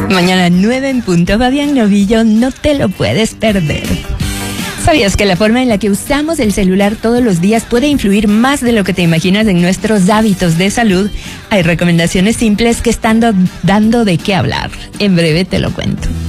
Mañana 9 en punto, Fabián Novillo, no te lo puedes perder. ¿Sabías que la forma en la que usamos el celular todos los días puede influir más de lo que te imaginas en nuestros hábitos de salud? Hay recomendaciones simples que están dando de qué hablar. En breve te lo cuento.